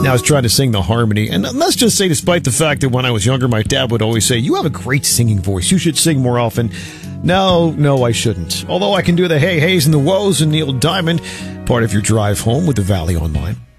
Now I was trying to sing the harmony, and let's just say, despite the fact that when I was younger, my dad would always say, "You have a great singing voice. You should sing more often." No, I shouldn't. Although I can do the hey, heys, and the woes and Neil Diamond, part of your drive home with the Valley Online.